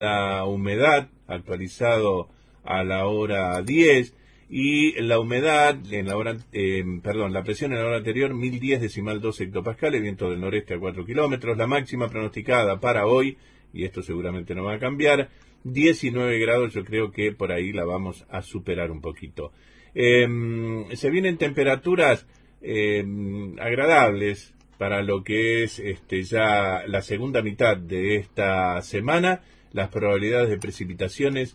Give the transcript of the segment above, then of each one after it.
la humedad, actualizado a la hora 10, y la humedad en la hora, la presión en la hora anterior 1010,2 hectopascales, viento del noreste a 4 kilómetros, la máxima pronosticada para hoy, y esto seguramente no va a cambiar, 19 grados, yo creo que por ahí la vamos a superar un poquito. Se vienen temperaturas agradables para lo que es ya la segunda mitad de esta semana. Las probabilidades de precipitaciones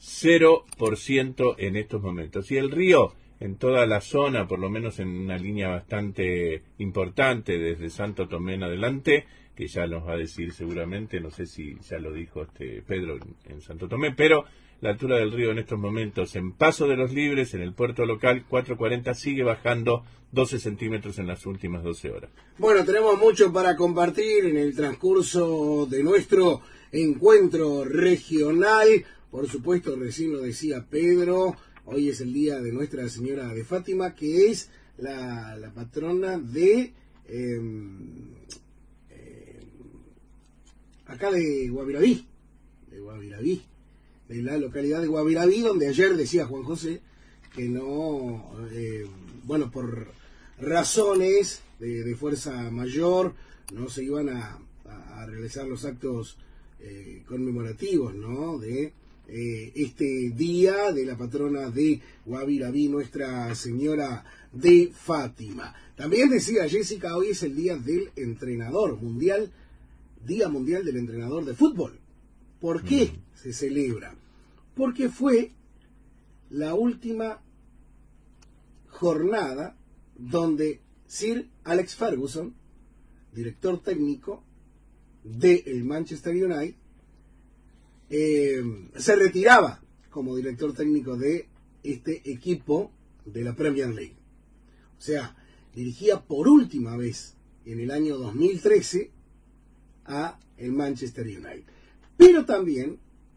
0% en estos momentos. Y el río, en toda la zona, por lo menos en una línea bastante importante, desde Santo Tomé en adelante, que ya nos va a decir seguramente, no sé si ya lo dijo Pedro en Santo Tomé, pero la altura del río en estos momentos en Paso de los Libres, en el puerto local, 440, sigue bajando 12 centímetros en las últimas 12 horas. Bueno, tenemos mucho para compartir en el transcurso de nuestro encuentro regional. Por supuesto, recién lo decía Pedro, hoy es el día de Nuestra Señora de Fátima, que es la patrona de acá de Guabiraví, de la localidad de Guabiraví, donde ayer decía Juan José que no, por razones de fuerza mayor, no se iban a realizar los actos conmemorativos, ¿no?, de este día de la patrona de Guabiraví, Nuestra Señora de Fátima. También decía Jessica, hoy es el día del entrenador mundial, Día Mundial del Entrenador de Fútbol. ¿Por qué se celebra? Porque fue la última jornada donde Sir Alex Ferguson, director técnico del Manchester United, se retiraba como director técnico de este equipo de la Premier League. O sea, dirigía por última vez en el año 2013 a el Manchester United. Pero también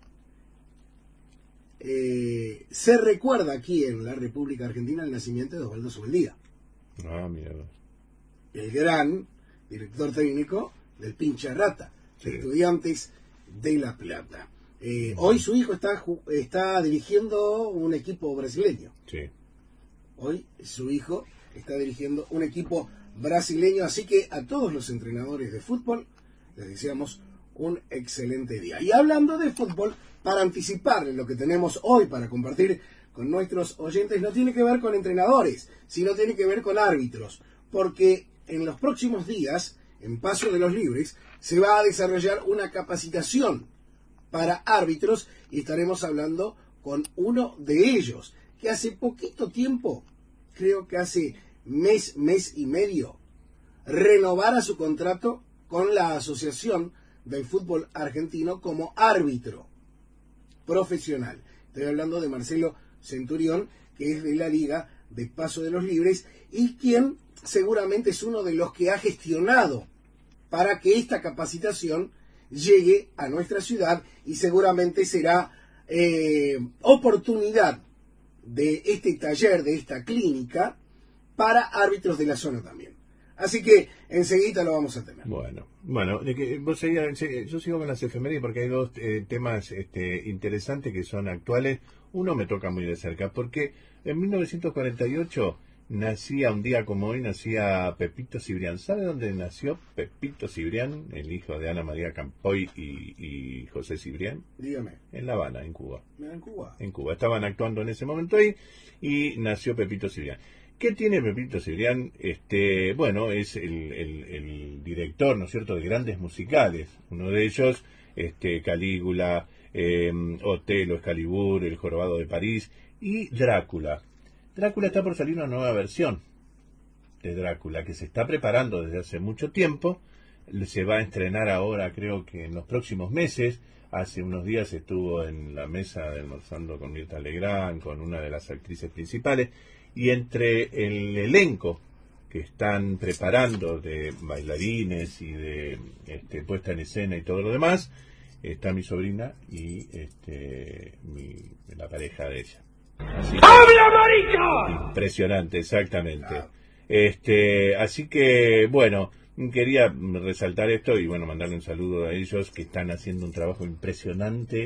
se recuerda aquí en la República Argentina el nacimiento de Osvaldo Subeldía. Mira. El gran director técnico del Pincha Rata, de Estudiantes de La Plata. Hoy su hijo está dirigiendo un equipo brasileño. Sí. Hoy su hijo está dirigiendo un equipo brasileño, así que a todos los entrenadores de fútbol les deseamos un excelente día. Y hablando de fútbol, para anticiparles lo que tenemos hoy para compartir con nuestros oyentes, no tiene que ver con entrenadores, sino tiene que ver con árbitros, porque en los próximos días, en Paso de los Libres, se va a desarrollar una capacitación para árbitros y estaremos hablando con uno de ellos, que hace poquito tiempo, creo que hace mes y medio, renovara su contrato con la Asociación del Fútbol Argentino como árbitro profesional. Estoy hablando de Marcelo Centurión, que es de la Liga de Paso de los Libres y quien seguramente es uno de los que ha gestionado para que esta capacitación llegue a nuestra ciudad y seguramente será oportunidad de este taller, de esta clínica para árbitros de la zona también. Así que enseguida lo vamos a tener. Bueno, yo sigo con las efemérides porque hay dos temas interesantes que son actuales. Uno me toca muy de cerca porque en 1948 nacía, un día como hoy, nacía Pepito Cibrián. ¿Sabe dónde nació Pepito Cibrián, el hijo de Ana María Campoy y José Cibrián? Dígame. En La Habana, en Cuba. ¿En Cuba? En Cuba. Estaban actuando en ese momento ahí y nació Pepito Cibrián. ¿Qué tiene Pepito Cibrián? Es el director, ¿no es cierto?, de grandes musicales. Uno de ellos, Calígula, Otelo, Excalibur, El Jorobado de París y Drácula. Drácula está por salir una nueva versión de Drácula que se está preparando desde hace mucho tiempo. Se va a estrenar ahora, creo que en los próximos meses. Hace unos días estuvo en la mesa almorzando con Mirta Legrand, con una de las actrices principales. Y entre el elenco que están preparando de bailarines y de puesta en escena y todo lo demás, está mi sobrina y la pareja de ella. ¡Habla, marica! Impresionante, exactamente. Así que, bueno, quería resaltar esto y bueno, mandarle un saludo a ellos que están haciendo un trabajo impresionante